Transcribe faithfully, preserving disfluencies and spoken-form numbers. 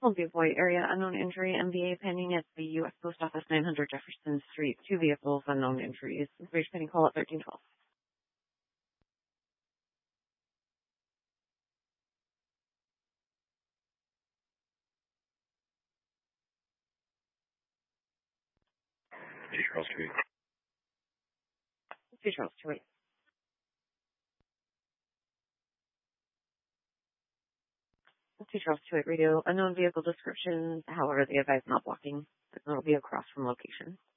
Columbia Boy area, unknown injury, M V A pending at the U S Post Office, nine hundred Jefferson Street. Two vehicles, unknown injuries. Information pending call at thirteen twelve. Two Charles Street. Two Charles Street. Two Charles Street radio, unknown vehicle description. However, they advise not blocking. It'll be across from location.